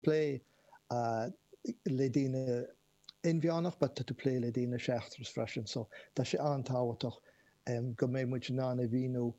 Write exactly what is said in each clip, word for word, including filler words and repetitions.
play uh, le dína inbheánach, but to play le dína seachtras freisin. So tá sé antáhaach um, go mé muid ná na bhíú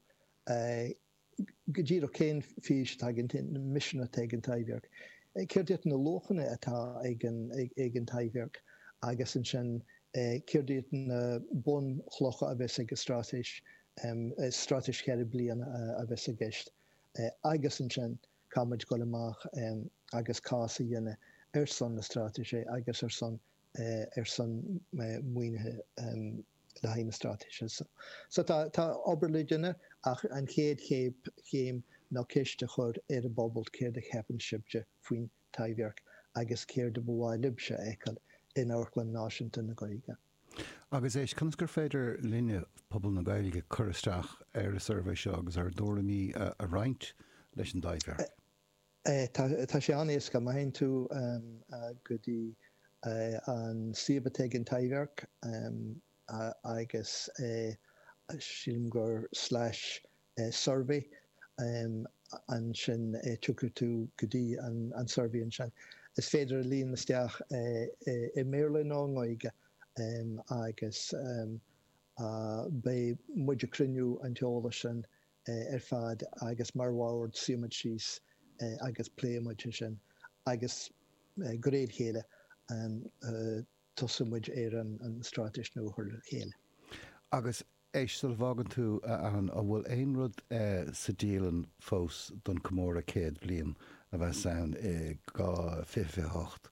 go ddír cén fís tagin misisina teag an taibhearc. Céir dit na lochanna atá ag an taibhearc agus an sin céir dit na bun chlocha a bheits ag stráis um, stráis ceir blian a bheits a gist. Uh, agus an sin cáid go amach um, agus cása dhéine ar son na stráise agus ar son uh, ar son uh, muoinethe um, le haine stráise. So, so tá tá obair dhéine ach an chéad chéim chéim ná ciste chur ar a bobbal céir de cheapan sibte faoin taibhearc agus céir de bháil libse écail in Auckland náisiúnta na Gaeilge. Agus éis chunas gur féidir líne pobl na Gaeilge churisteach ar a survey seo agus ar dóramí a, a roinnt leis an taibhearc. Uh, tá sé aníos go maithíonn tú um, uh, go dtí uh, an siomh an taibhearc um, uh, agus uh, sílim slash uh, survey um, an sin uh, tugur tú go dtí an, an survey an sin. Is féidir a líon isteach uh, uh, i méle ná Gaeilge um, agus um, uh, bei muidir crinniú an teola sin uh, ar fad agus mar bhhaird siomad síos uh, agus pléimeid sin agus uh, gréad chéile an uh, tosamid ar an, an stráis nó chuir chéile. Agus éis sul bhagan tú uh, an a bhfuil éon rud uh, sa díalan fós don Comóra céad blian a bheith saon i gá fifehocht.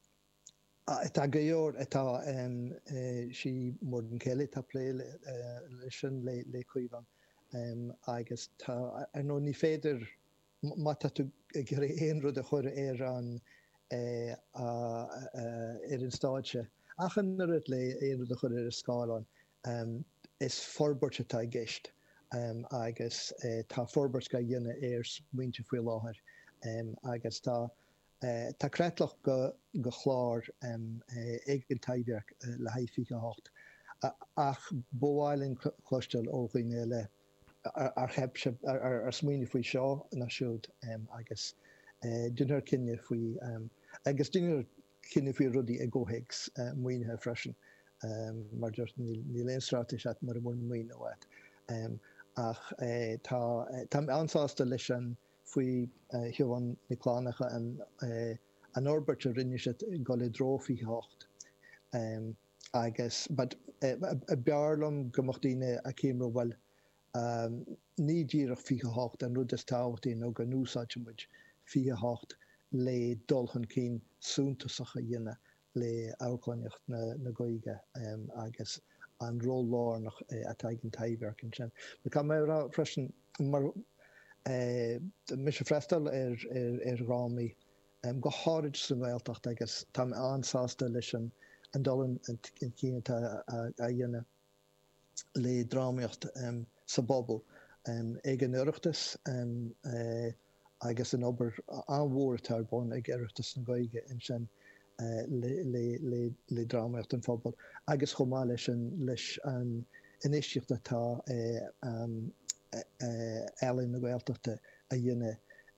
Tá go leor atá um, uh, si mór an céile tá plé uh, lei sin le, le chuomhan um, agus tá ar nó ní féidir má tá tú gur éon rud a chuir ar an uh, uh, uh, ar an stáidse. Achan na rud le éon rud a chuir ar a scáilán um, is forbairt atá gist um, agus uh, tá forbairt go dhéine ar muinte faoi láthair um, agus tá Uh, tá cretlach go, go chlár um, uh, ag an taibhearc uh, le haifí go hocht. Uh, ach bóháilinn chlostal ó ghuiine le ar, ar, ar, ar, ar smuoine faoi seo na siúd um, agus uh, dunar cinne faoi um, agus dunar cinne faoi rudí ag ggóhaigs uh, muoinethe freisin um, mar dúirt ní léon stráis at mar bhfuin muoine óhat. Um, ach uh, tá uh, tá ansásta leis an faoi uh, hiúhan na chlánacha an, uh, an orbert a rinne sé go le drófií hocht. Um, agus, but uh, a bearlam gomachtaine a céimre bhfuil um, ní ddíreach fiche hocht an rud is táhachtaí nó go núsáid fiche hocht le dulchan cín súntasacha dhéine le áchláineacht na, na Gaeilge um, agus an ró lárnach uh, a taig an taibhearc an sin. Le cá mé rá freisin mar Uh, mis freistal ar ar ar rámaí um, go háid san Gaeltacht agus tá ansásta leis an an dolan an cínta a dhéine le drámaíocht um, sa bobbal um, ag an oireachtas um, uh, agus an obair anmhór tarbón ag oireachtas na Gaeilge in sin uh, le, le, le, le drámaíocht an fphobal agus chomá leis an leis an inisíocht atá uh, um, Ellen na Gaeltachta a dhéine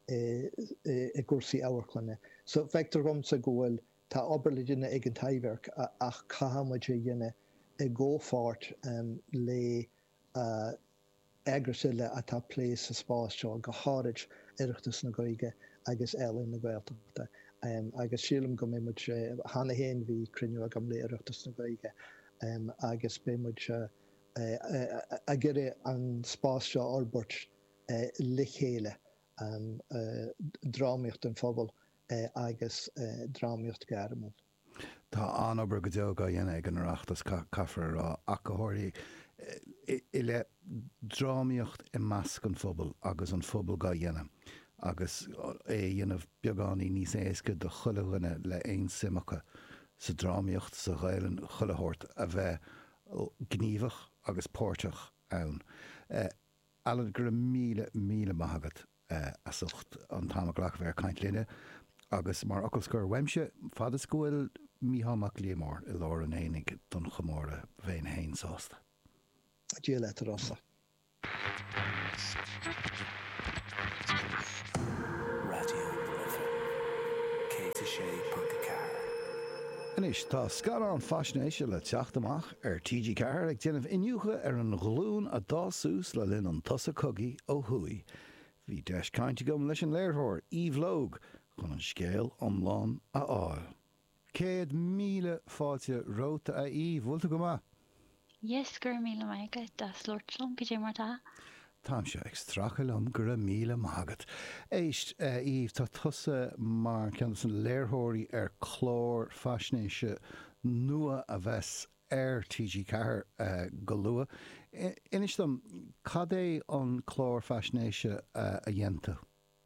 i gcúrsaí áhaclanne. So feictar gom sa ghfuil tá obair le dhéine ag an taibhearc ach cahamid a dhéine i ggófáirt um, le uh, eagraile atá plés sa spás seo go háid iireachtas na Gaeilge agus Ellen na Gaeltachta. Um, agus sílam go mé muid hána héin bhí crinniú a gom le iireachtas na Gaeilge um, agus bé muid uh, Uh, uh, a gire an spás seo orbert uh, le chéile um, uh, drámaíocht an phobal uh, agus uh, drámaíocht garamú. Tá an obair go deoga dhéine ag an reachtas caithfar a acathirí i le drámaíocht i measc an phobal agus an phobal ga dhéine agus é dhéanamh beagání níos éasca do chuilehaine le éon simacha sa drámaíocht sa ghaeilin chuilethirt a bheith gníomhach agus pórteach ann. Uh, Alan gur míle míle maithagad uh, a sucht an támach bhar caint líne agus mar ocalscur weimse fad is gohfuil míhamach líomór i lár an énig don Comóra bhéin hain sásta. Díal le rosa. Inis tá scarán faisnéise le teacht amach ar T G Ceathair ag déanamh inniucha ar an ghluún a dásús le linn an tusa cogaí ó thuaidh. Bhí deis cainte gom leis an léirthóir Eve Logue chun an scéal omláin a áil. Céad míle fáilte róta a Eve, bhfuilta go maith? Yes, gur míle maigad, das lortlam go dé mar tá. Táim se ag strachalum gur a míle mágad. Éist, uh, Eve, tá tusa mar ceannas an léirthóirí ar chlór faisnéise nua a bheits ar T G Ceathair uh, go lua. Inis dom, cad é an chlór faisnéise uh, a dhéanta?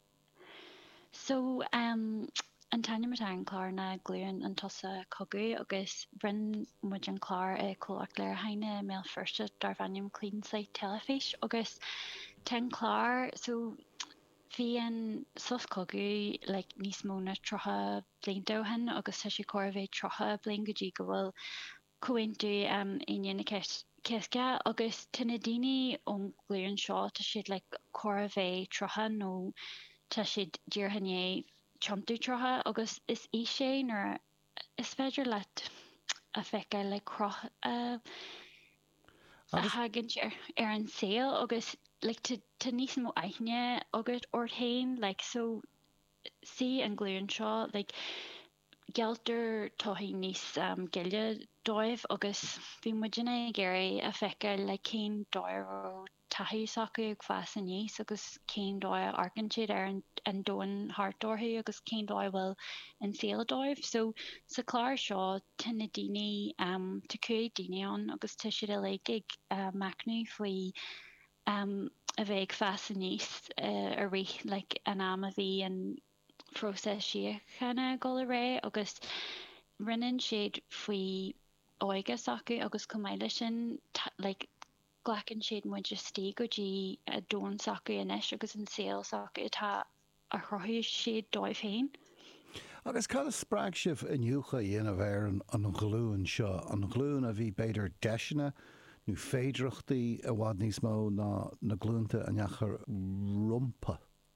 So, um, an taine mar an chlár na gluúin an tusa cogu agus brin muid an chlár e clóach léir haine mé firste darfanium clean site telefis agus ten chlár so hí an sus cogu like níos móna trocha blindóhan agus tá sé corvé trocha blind go dtí go bhfuil coinú um, aine ceisce agus tinna daoine ón gluúin seo tá siad like corvé trocha nó tá siad díorhanné chompú trotha agus is í sé nar is féidir leat a feice le croch a hagann ar ar an saoil agus like tá níos mó aithne agus orthain like so si an gluúin seo like gealtar tohí níos um, giile dóibh agus bhí muidirna géirí a feice le cén dóir ó taithí sacu ag feas a níos agus cén dóir arcan siad ar an an dóin hartdorthaí agus cén dóibh bhfuil an saoil dóibh so sa chláir seo tinna daoine um, tá cuaig daoine an agus tá siad a le ag uh, macnú faoi um, a bheith ag feas a níos uh, a ri like an am a bhí an próses siochanna go le ré agus rinneann siad faoi óige sacu agus cumáile sin like ghlacann siad muid istí go dtí a dóin sacu inis agus an saoil sacu atá a chrothú siad dóibh féin. Agus cad a sppraag sibh inniucha dhéanamh ar an, an ghlúin seo, an ghlúin a bhí beidir deisina nó féidireachtaí a bhhad níos mó na, na glúnta a neachar rumpa.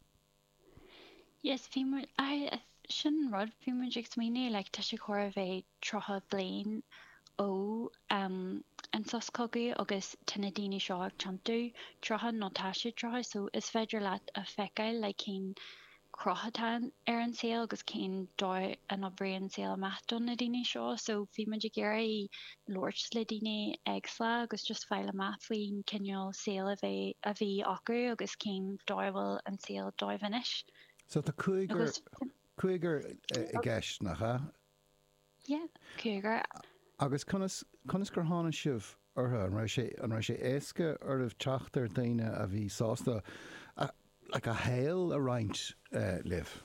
Yes, bhí mar I sin rud bhí mar ag smaoine le tá sé chóir a bheith trotha bliain ó um, an sos cogu agus tinna daoine seo ag chompú trotha nó tá siad trotha so is féidir leat a feiceáil le cén crothatá ar an saoil agus cén dóir an oibríon saoil amachtain na daoine seo so bhí mar ag géirí loirt le daoine agsla agus just feile amach faoin cinneál saoil a bheith a bhí acu agus cén dóir bhfuil an saoil dóibh inis. So tá cuaigur cuaigur i gceist nach ha? Yeah, cuaigur. Agus conas gur hána sibh ortha an raibh sé an raibh sé éasca ormh teachtar daoine a bhí sásta le a héal a roinnt uh, libh.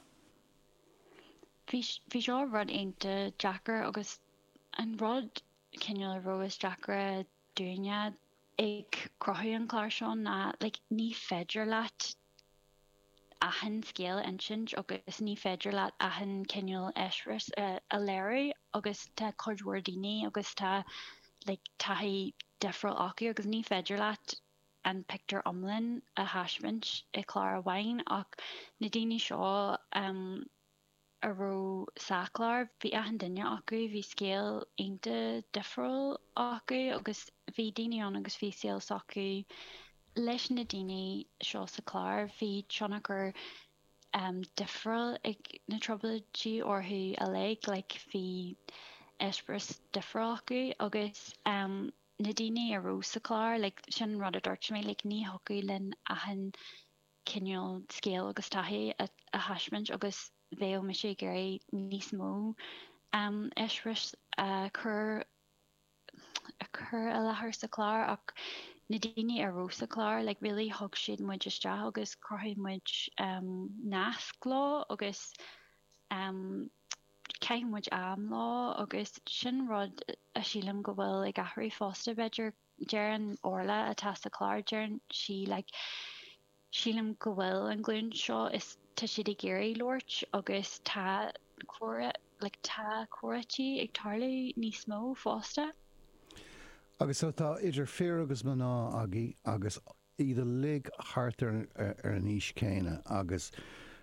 Bhí seo rud aonanta Jackar agus an rud cinneál rois Jackar dúine ag crothaí an chláir seo na like, ní féidir leat ahan scéal insint agus ní féidir leat ahan cinneál eisris uh, a léirí agus tá cordhúir daoine agus tá like, taithí defriúil acu agus ní féidir leat an picture omlin a haismint i chlár a bhain ach na daoine seo um, a ro saclar bhí ahan duine acu bhí scéal aonanta defriúil acu agus bhí daoine an agus bhí saoil sacu leis na daoine seo sa chláir bhí tionachar um, difriúil ag na trobaladí orthú a le like, bhí eispras difriúil acu agus um, na daoine a ro sa chláir like, sin rud a dúirt mé like, ní hocu linn ahan cinneál scéal agus taithí a, a haismint agus bhéo me sé géirí níos mó um, eispras a chur a chur a lethir sa chláir ach na daoine a rosa chláir like really thug siad muid iste agus crothaí muid um, nasclá agus um, ceith muid am lá agus sin rud a sílam go bhfuil ag athraí fásta beidir dearan orla atá sa chláir dearan si like sílam go bhfuil an gluúin seo is tá siad i géirí loirt agus tá cuara like tá cuairtí ag tarlaú níos mó fásta. Agus tá idir fear agus maná agé agus iad lig hartar ar an níos céine agus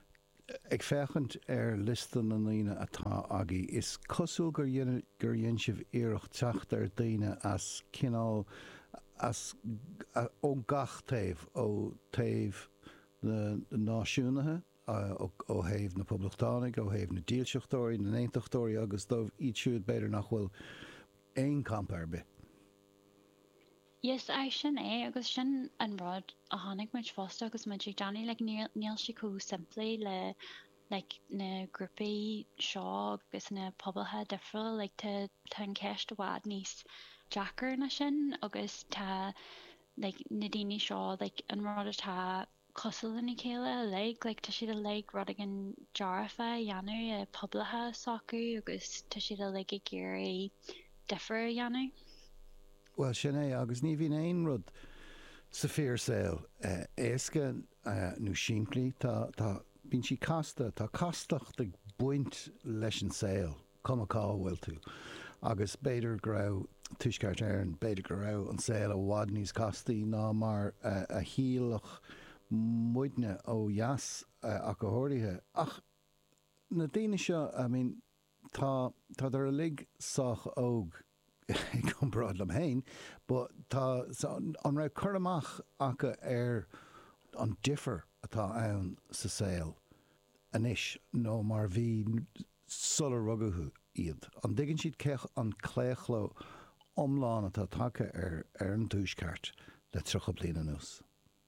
ag fechant ar listan na líine atá agaí is cosúil gur dhéana gur dhéon sibh iirecht teacht ar daoine as cinál as ó gach taobh ó taobh na náisiúnathe ó thaobh na poblachtánaigh ó thaobh na díalseachtóirí na néintachtóirí agus dómh iad siúd beidir nach bhfuil éon camp ar bith. Yes, I sin é agus sin an rud a tháinig muid fásta agus muid ag Johnny like níl si cú simply le like na grúpaí seo agus na pobalthe difriúil like tá tá an ceist bhád níos Jackar na sin agus tá like na daoine seo like an rud atá cosúil in chéile like like tá siad a like rud ag an dearafa dheanú a pobalthe socu agus tá siad a like i géirí difriúil dheanú. Well sin é agus ní bhíon éon rud sa fearsail éasca nó siimplí tá bíonn si casta tá castacht ag buint leis an saoil cum cá bhfuil tú agus beidir go raibh tuisceart éireann beidir go raibh an saoil a bhád níos castaí ná mar a híalach muidne ó dheas a go háirithe ach na daoine seo I mean tá tá ar a lig sách óg come broad am hain, but tá an raibh chur amach acha ar an differ atá ann sa saoil anis nó mar bhí sular rugadú iad. An digann siad cech an cléchló omláin atá take ar ar an dúisceart le trocha bliana nús.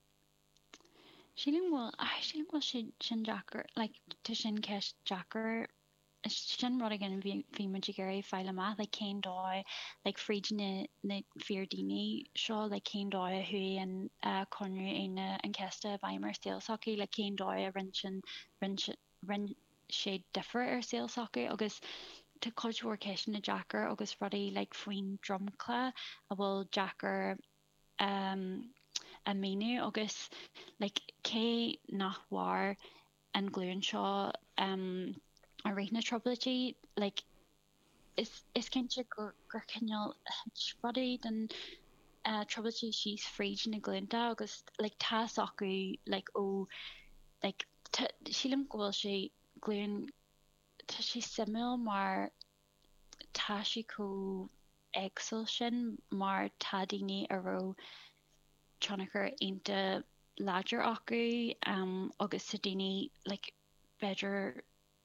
Sílim bhfuil sílim bhfuil sin sin Jackar like tá sin ceist Jackar sin rud again bhí muid géirí fáile amach le cén dóid le fríd na feardaoine seo le cén dóid a thuí an conú aine an ceiste bhaimar saolsachaí le cén dóid a rin sin rin sé difer ar saolsachaí agus tá cultúir ceist na Jackar agus rudaí le faoin drumcla a bhfuil Jackar um, a ménú agus le cé nachhar an glúin seo um, a réit na troubletí like is is cinnte gur gur cinneal spradí den uh, troubletí síos fríd na glinta agus like tá acu like ó like sílim gohfuil sé glúin tá sí simú mar tá si có eagsúil sin mar tá daoine aró tránachar aonta láidir acu um, agus sa daoine like beidir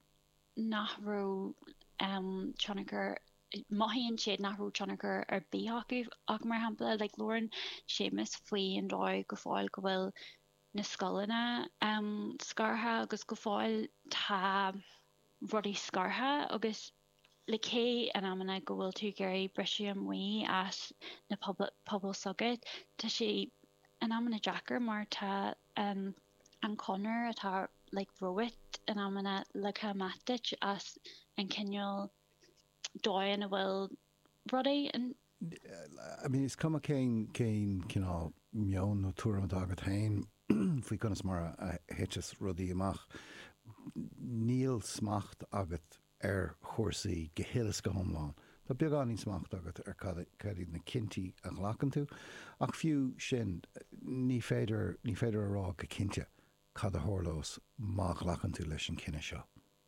nachró um, tránachar maithíonn siad nachró tránachar ar bíthachú ach mar hampla like Lauren sémas faoi an dóid go fáil go bhfuil na scolanna um, scartha agus go fáil tá rudí scartha agus le cé an amana go bhfuil tú géirí breisiú amhaí as na pobl sogad tá sé an amana Jackar mar tá um, an conir atá like roit an amana le chamatich as an cinneal dóid an a bhfuil rudaí an I mean it's come a céin céin cinál meon nó túram agad hain faoi conas mar a héitis rudaí amach níl smacht agat ar chósaí gohélas go thomláin. Tá beagání smacht agat ar cadí na cinnti a ghlachan tú ach fiú sin ní féidir ní féidir ará go cinnte cad a thorlós má ghlachan tú leis an cinne seo.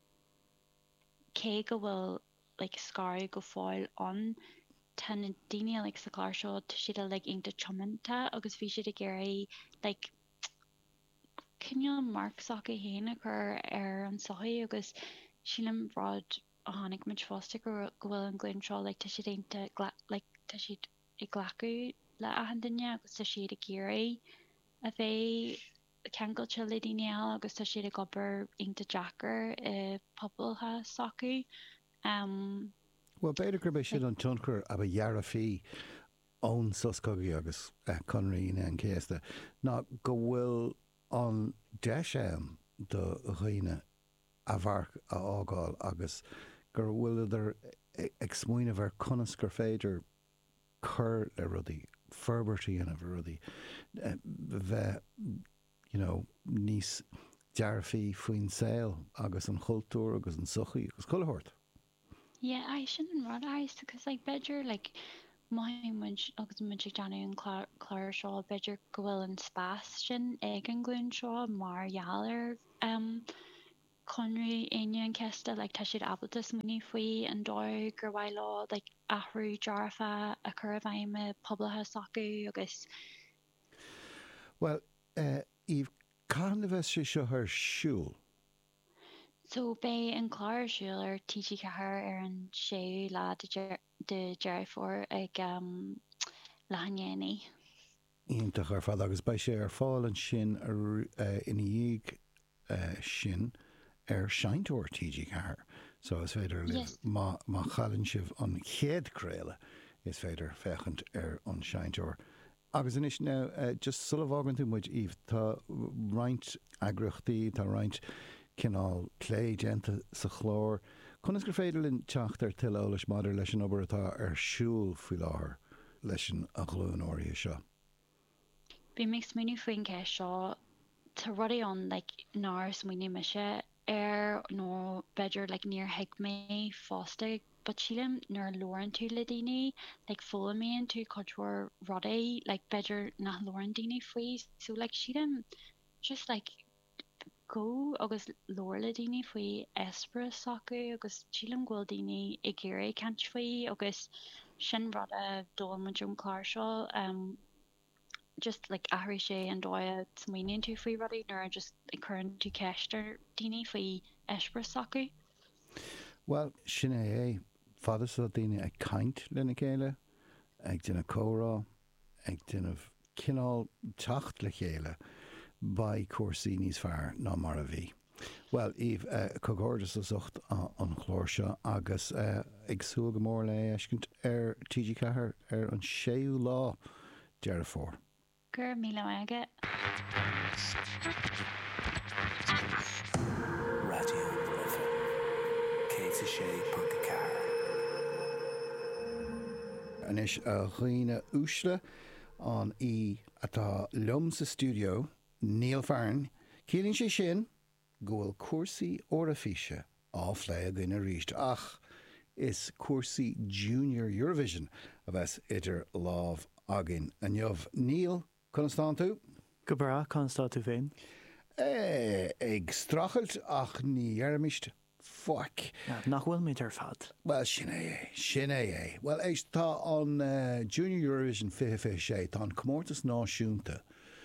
Cé go bhfuil like scar go fáil an tan na daine like sa chláir seo tá siad a like aonta chomanta agus bhí siad a géirí like cinneal marcach a héana chur ar an sochaí agus sílim rád a tháinig muid fásta go bhfuil an gluinn seo like tá siad aonta like tá siad i ghlacu le ahan duine agus tá siad a géirí a bheith ceangail se le daine eile agus tá siad a gobar aonta Jackar i pobaltha socu. Um, well, beidir gur bééis siad an tionchar a bh dhearra fí ón soscogaí agus conraíine an céasta ná go bhfuil an deisem do dhaoine a bharc a ágáil agus gur bhfuil idir ag smuoine bhar conas gur féidir chur le rudaí ferbertí ana bh rudaí bheith you know, níos dearfaí faoin saoil agus an chultúr agus an sochaí agus coilthirt. Yeah, I shouldn't run eyes because like Bedger like my much agus much Johnny and Claire Claire Shaw Bedger go and Sebastian egg and glun Shaw mar yaller um conry aine an cesta like tá siad abaltas muní faoi an dóir gur bhaid lá like ahrú jarfa a chur a bhaime poblthe sacu agus. Well, uh, Eve, can the bheith sé seo ar siúl? So bé an chláir siúil ar títí cethir ar an séú lá de Jerryfór ag um, lehannéanaí. Ítach ar fad agus bei sé ar fáil an sin ar uh, ina dhéag uh, sin ar seintóir T G cethir. So is féidir liv yes. má má chalann sibh an chéad créile is féidir fechant ar an seintóir. Agus inis now uh, just sulla bhágan tú muid Eve tá roint agrachtaí tá roint cinál clé genta sa chlór. Conas gur féidir linn teacht ar tileolalas maidir leis an obair atá ar siúl faoi láthair leis an a glúnóirí seo. Bí mé smúniú faoin ceist seo tá rudaí an like nar smúniú mise ar nó beidir like níor heic mé fásta but sílim nuair lóran tú le daoine like fólamíonn tú cultúr rudaí like beidir nach lóran daoine faoi so like sílim just like go agus lór le daoine faoi espra sacu agus sílim ghfuil daoine i ggéirí cant faoi agus sin rada dul muidúm chláir seo um just like ahrí sé an dóid smaoiníonn tú faoi rudaí nuair just i churann tú ceistar daoine faoi espra sacu. Well, sin é é fada sa daoine ag caint lena chéile, ag duine córá, ag duine cinál teacht le chéile ba cuasaí níos fearr ná mar a bhí. Well, Eve, uh, cogordas a sucht uh, an chlór seo agus uh, ag súil go mór le eiscint ar T G cethir ar an séú lá Jerryfór. Gur míle aige. Radio River, Kate Shea Punkacar. Anis a chuoine úsle an í atá lom sa studio, Neil Farn, cílinn sé sin, gohfuil cuasaí orafíse áfle a gine ríist. Ach, is cuasaí Junior Eurovision a bheits idir lámh agin. An jobh Neil, Constán tú? Go bra, Constán tú féin? Eh, ag strachelt ach ní dhearmist fuck. Ja, nach bhfuil méid ar fad. Well, sin é é, sin é é. Well, éis tá an uh, Junior Eurovision fiche fiche sé, tá an comórtas náisiúnta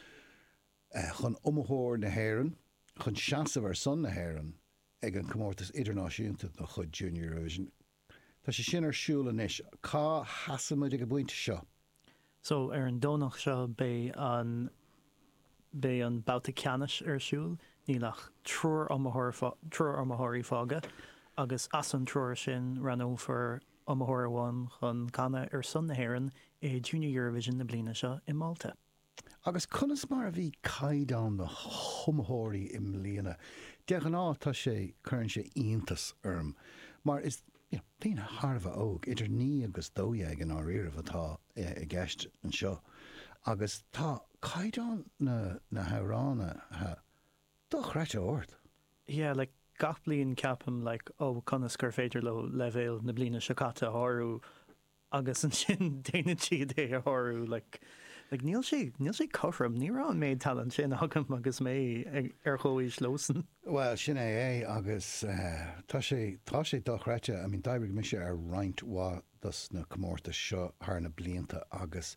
uh, chun umthóir na hÉireann, chun seasamh ar son na hÉireann ag an comórtas idirnáisiúnta na chud Junior Eurovision. Tá sé sin ar siúla níos. Cá hasamid ag a buinte seo? So ar an dónach seo bé an bé an bouta ceannis ar siúl, nílach trúr amthirí fága, agus as an trúr sin ranó for amthirí bháin chun canna ar son na hÉireann é Junior Eurovision na bliana seo i Malta. Agus conas mar a bhí caighdeán na chumthirí i mbliana. Deach an á tá sé chuann sé iontas orm. Mar is bhíonna Harbh óg idir ní agus dóhéag an áiríomh atá i gceist an seo. Agus tá caighdeán na na háránna ha dochreite ort. Yeah, like gach blion ceapam like ó conas gur féidir le levéil na bliana seocata áú agus an sin déanaan siad é a áú like like níl sé níl sé chofram ní rá méid talan sin agam agus mé ar chóís lósan. Well, sin é é agus uh, tá sé tá sé dochreite, I mean daibrig mi sé ar roint wa das na comórtas seo thar na blianta agus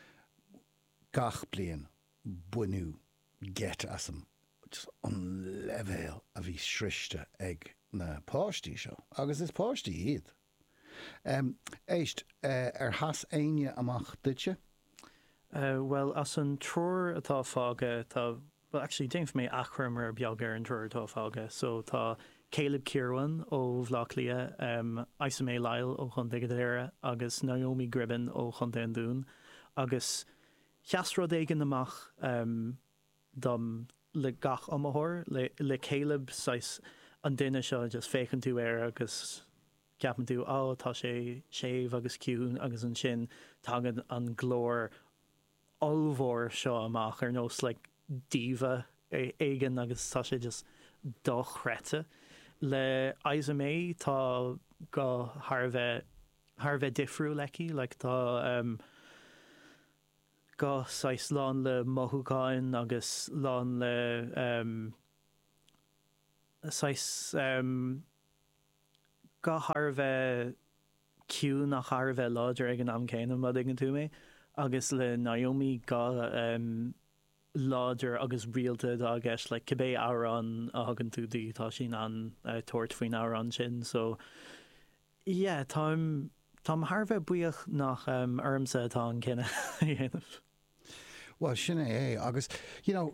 gach blian buinú get asam just an levéil a bhí sriste ag na páistí seo. Agus is páistí iad. Um, éist, uh, ar has aine amach duitse? Uh, well, as an trúr atá fága, tá, well, actually, déanf mé achram ar beagar an trúr atá fága. So tá Caleb Kirwan ó Bhlachlia, um, Isamae Lyle ó Chundigadéire, agus Naomi Gribben ó Chundendún, agus cheasrod éigen amach um, dom le gach amahor, le, le Caleb sais an duine seo just féchan tú air agus ceapan tú á tá sé séh agus ciún agus an sin tagad an glór olmhór seo amach ar nós like diva éigen agus tá sé just dochrete. Le Isamae tá go Harbheith Harbheith difriú leci, like tá um, go sais lán le mothúáin agus lán le um, sais um, ga Harbheith ciú nach Harbheith láidir ag an am céanam mud ag an tú mé, agus le Naomi ga um, láidir agus rialta dá gceist le cibé árán a hagan tú dí tá sin an uh, tuairt faoin árán sin, so yeah, tám tám Harbheith buíoch nach um, armsa atá an cinenne dhéanamh. Well, sinna é agus, you know,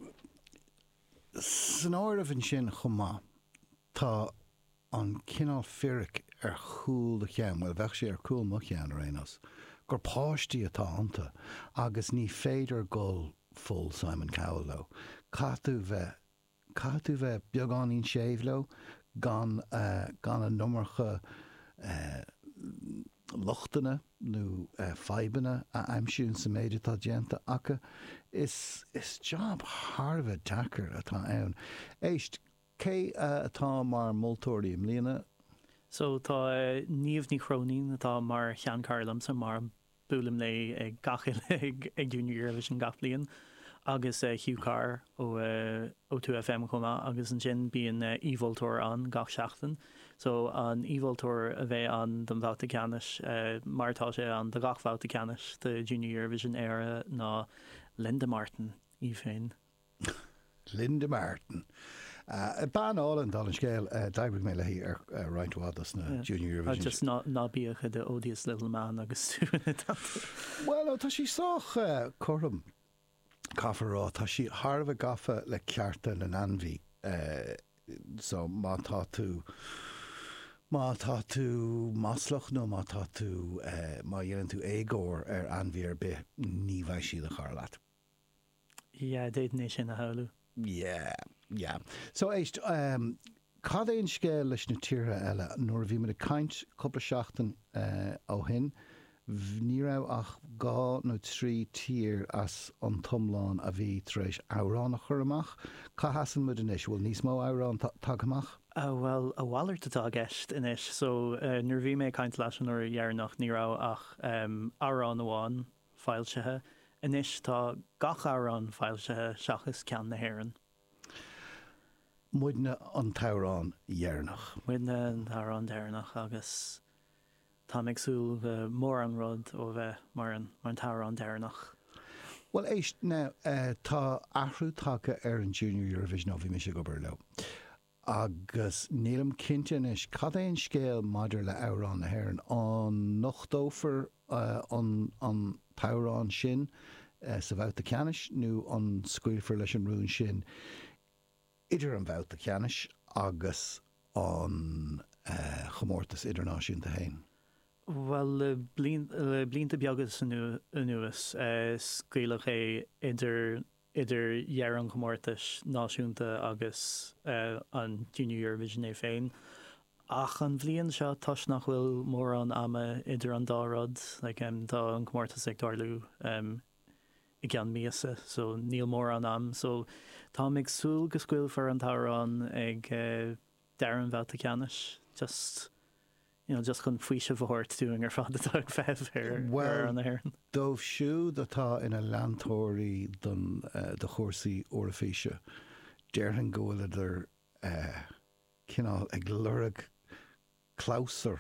san áireamh an sin chumá tá an cinál firic ar chúl de cheam, well bheith sé ar cúl mo chean ar aonas, gur páistí atá anta agus ní féidir gol full Simon Cowell lo. Catú bheith catú bheith beagán ín séh lo gan uh, gan a nummarcha uh, lochtainna nó uh, feibanna a aimsún sa méidir tá déanta acha is is job Harbheith Dacker atá ann. Éist cé uh, atá mar multóirí im líana? So tá uh, níomh ní chrónín atá mar chean carlam sa mar búlam le ag gachil ag ag Junior Eurovision gach bliain agus uh, Hugh Carr ó uh, ó two F M chuma agus an sin bíon uh, Evil Tour an gach seachtain. So an Evil Tour a bheith an don bhátha ceannis uh, martá sé an de gach bhátha ceannis de Junior Eurovision era ná Linda Martin í féin. Linda Martin. Uh, ban álan dal an scéil uh, daibrig mé lehí ar uh, reininthádas na yeah. Junior Eurovision. Just ná ná bíocha de odious little man agus tú. Well, tá sí sách uh, chom cafarrá, tá sí Harbheith gafa le cearta le anmhí uh, so má tá tú má tá tú maslach nó má tá tú uh, má dhéann tú égóir ar anmhí ar bith ní bhaith siad a charlaat. Yeah, déadné sin na haú. Yeah, yeah. So éist um, cad éon scéil leis na tíre eile nuair bhí me a caint coppla seachtain uh, ó hin, ní rah ach gá nó trí tír as an tomláin a bhí treéis árán a chur amach. Cá hasan mud inis bhfuil níos mó árán tag amach? Uh, well, a bhhailart atá gceist inis, so uh, nuair bhí mé caint leis an nuair dhearnach ní rah ach um, árán amháin fáilsethe. Inis tá gach árán fáilsethe seachas cean na hÉireann. Muidne an tárán dhearnach. Muidne an tárán dhearnach agus tá migsúil uh, mór an rud ó bheith mar an, mar an tárán dhearnach. Well, éist ná uh, tá ahrú take ar an Junior Eurovision ó bhí me sé go bar le. Agus nílam cinnte is cad éon scéal maidir le árán na hÉireann an nachtófar uh, an, an tárán sin uh, sa bhát a ceannis nó an scuilfar leis an rún sin idir an bhát a ceannis agus an uh, chomórtas idirnáisiúnta hain. Well, le blin, le blianta beagas an nuas uh, scuilech é idir idir dhearan chomórtas náisiúnta agus uh, an Junior Eurovision é féin. Ach an bblion seo tas nach bhfuil mór an ama idir an dárad, like, um, tá an chomórtas ag darlú um, i gceann míasa, so níl mór an am. So tá ag súil go scuil for an tárán ag uh, dearan bhát a ceannis, just you know, just chun faoise bhórt túing ar fád atá ag feh ar well, an éireann. Dómh siúd atá ina leantóirí don uh, de chósaí orifíise. Dearthann go bhfuil idir uh, cinál ag lurag cláusar.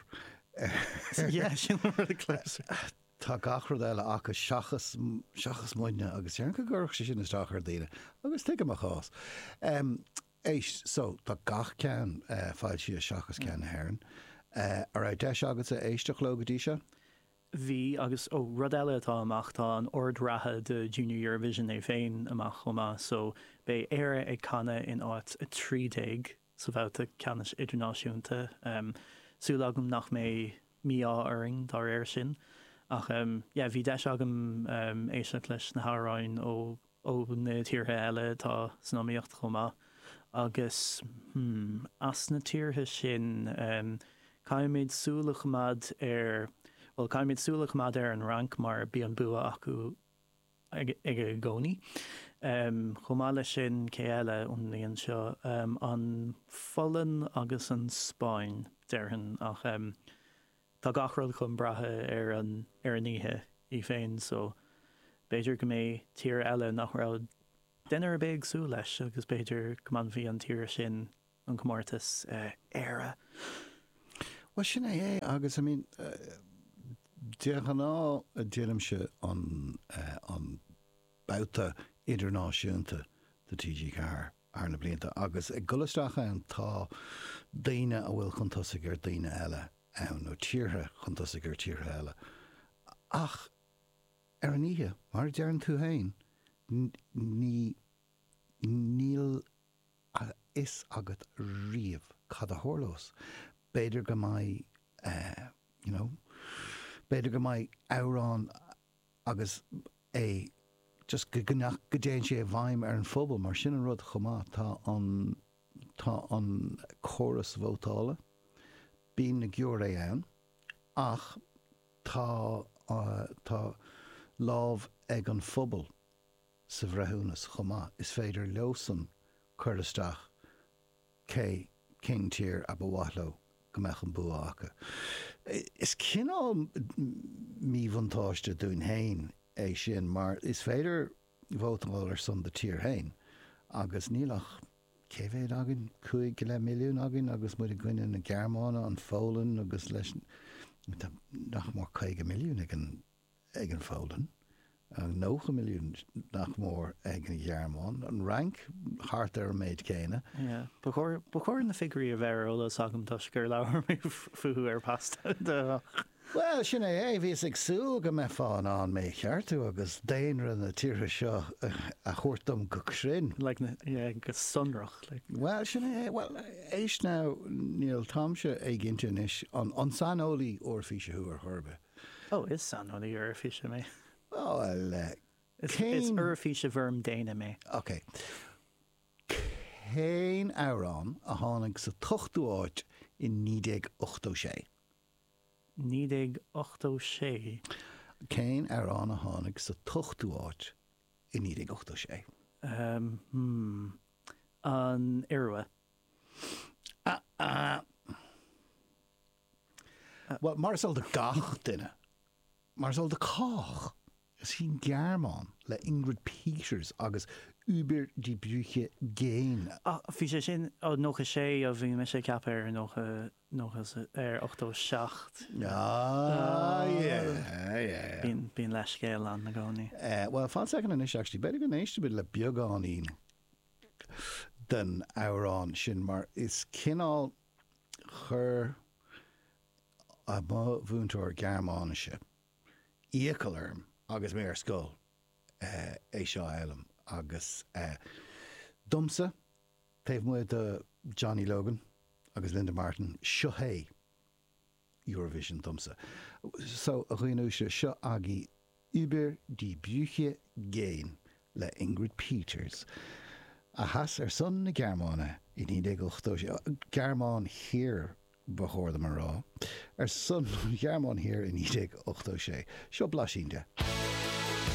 Yeah, sin lurag cláusar. Tá gachrad eile acha seachas seachas muine agus tearn go gurch sin is táchar daine. Agus tuige a chás. Um, éis, so tá gach cean uh, fáil si a seachas cean na hÉireann. Uh, ar a deis agus a éisteach lo go dtí se? Bhí agus ó rud eile atá amach tá an ord ratha de Junior Eurovision é féin amach chomá, so bé éire ag canna in áit a trídéig sa bhát a ceannis idirnáisiúnta. Um, Súil agam nach mé míá airing dar air sin. Ach um, yeah, bhí deis agam um, éisteach leis na háráin ó ó na tíortha eile tá snáíocht chomá. Agus hmm, as na tíortha sin um, caiimid súlach mad ar well caiimid súlach mad ar an rank mar bí an bua acu ag a gcónaí. Um, Chomáile sin cé eile ionlaíonn seo um, an Follan agus an Spáin dearthann ach um, tá gachrail chun brathe ar an ar an níthe í féin, so beidir go mé tír eile nach raibh duine ar béag sú leis agus beidir go man bhí an tír sin an comórtas éire. Well sin é agus I mean déchan ná a délimse an an bouta idirnáisiúnta de T G Ceathair arna blianta agus ag golasteach an tá daine a bhfuil chuntasig ar daine eile ann nó tíortha chuntasig ar tíortha eile ach ar an ihe mar dearan tú hain ní níl is agat riamh cad a thorlós beidir go mai uh, you know beidir go mai árán agus é just go gnach go déan sé bhaim ar an phobal mar sin an rud chomá tá an tá an chóras bhótála bín na giúr é ann ach tá uh, tá lámh ag an phobal sa bhreithúnas chomá is féidir leosan chuirteach cé cén tír a bhhaithló go meach an buacha. Is cinál míbhantáiste dún hain é sin mar is féidir bhótáil ar son de tír hain agus nílach céhéad agin chuig le milliún agin agus muid a gcuine na Gearmána an fólan agus leis nach mór chuige milliún ag an ag an fólan an nócha milliún nach mór ag an Gearmán an rank hart ar méid céine. Ba chuir na figurí a bheith ólas agam gur leabhar mé fuú ar pasta. Well, sin é é bhís ag súil go me fáin an mé cheartú agus déanra na tíre seo a chuirtam go crin. Le go sunrach. Well, sin é well éis ná níl tamse ag intinis an an sanolaí orfíse thuair thurbe. Oh, is sanolaí orfíse mé. Oh, well, uh, It's, it's orfíse bhirm déine mé. Okay. Céin árán a tháinig sa tochtú áit in nídéag ochtó sé. Nídéag ochtó sé. Céin árán a tháinig sa tochtú áit in nídéag ochtó sé. Um, hmm. An Iarua. Ah, ah. Uh, well, mar sal de gach duine. Mar sal de cách. Is hín Gearmán le Ingrid Peters agus Uber die Brüche géin. Ah, fi sé sin ó nócha sé a bhí me sé cap ar nócha nócha ar ochtó seacht. Ah, yeah, yeah. Bín bín leis scéal an na gcónaí. Uh, well, fan second in is actually better go néiste bit le beagán den árán sin mar is cinál chur a bhúntóir Gearmánaise íocalarm agus mé ar scóil uh, é seo eilem agus uh, dumsa taobh muid de Johnny Logan agus Linda Martin seo hé Eurovision dumsa. So a chuoinúise seo agé Uber die Brüche géin le Ingrid Peters. A has ar son na Gearmána in nídéag ochtó sé. Gearmán hir ba chóir mar rá. Ar son Gearmán hir in nídéag ochtó sé. Seo blasínte.